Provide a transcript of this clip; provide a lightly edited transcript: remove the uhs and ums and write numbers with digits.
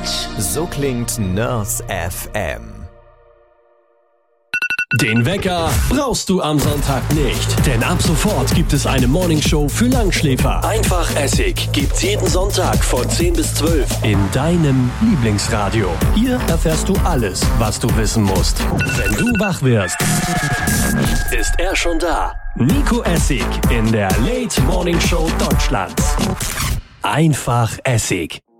Quatsch. So klingt Nurse FM. Den Wecker brauchst du am Sonntag nicht, denn ab sofort gibt es eine Morningshow für Langschläfer. Einfach Essig gibt's jeden Sonntag von 10 bis 12 in deinem Lieblingsradio. Hier erfährst du alles, was du wissen musst. Wenn du wach wirst, ist er schon da. Nico Essig in der Late Morning Show Deutschlands. Einfach Essig.